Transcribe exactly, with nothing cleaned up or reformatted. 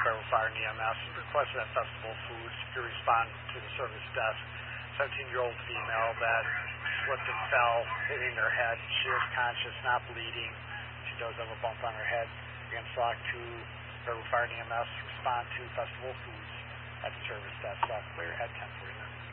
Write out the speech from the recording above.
Fairwood Fire and E M S, requested at Festival Foods to respond to the service desk. seventeen-year-old female that slipped and fell, hitting her head. She is conscious, not bleeding. She does have a bump on her head. Again, SOC to Fairwood Fire and E M S, respond to Festival Foods at the service desk. SOC, clear, head ten forty-nine.